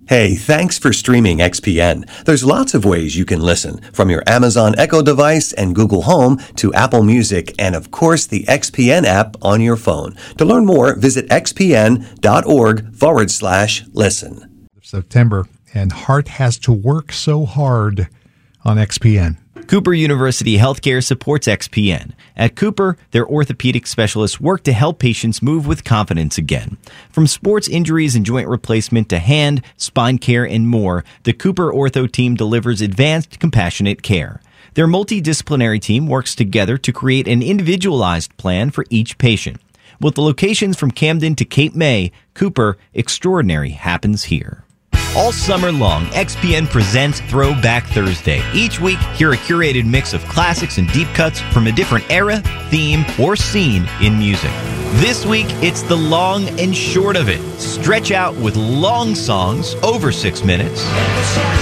Hey, thanks for streaming XPN. There's lots of ways you can listen, from your Amazon Echo device and Google Home to Apple Music and, of course, the XPN app on your phone. To learn more, visit xpn.org/listen. September, and Heart has to work so hard on XPN. Cooper University Healthcare supports XPN. At Cooper, their orthopedic specialists work to help patients move with confidence again. From sports injuries and joint replacement to hand, spine care, and more, the Cooper Ortho team delivers advanced, compassionate care. Their multidisciplinary team works together to create an individualized plan for each patient. With the locations from Camden to Cape May, Cooper, extraordinary happens here. All summer long, XPN presents Throwback Thursday. Each week, hear a curated mix of classics and deep cuts from a different era, theme, or scene in music. This week, it's the long and short of it. Stretch out with long songs over 6 minutes.